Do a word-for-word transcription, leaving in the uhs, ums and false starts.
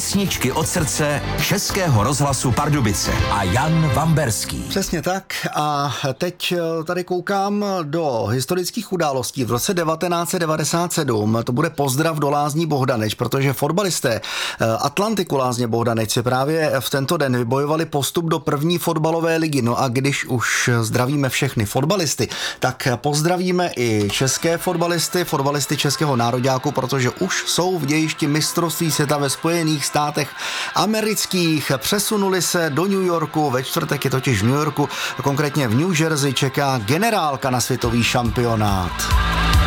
Písničky od srdce Českého rozhlasu Pardubice a Jan Vamberský. Přesně tak a teď tady koukám do historických událostí. V roce devatenáct set devadesát sedm to bude pozdrav do Lázní Bohdaneč, protože fotbalisté Atlantiku Lázně Bohdaneč si právě v tento den vybojovali postup do první fotbalové ligy. No a když už zdravíme všechny fotbalisty, tak pozdravíme i české fotbalisty, fotbalisty českého nároďáku, protože už jsou v dějišti mistrovství světa ve Spojených státech amerických. Přesunuli se do New Yorku, ve čtvrtek je totiž v New Yorku, konkrétně v New Jersey čeká generálka na světový šampionát.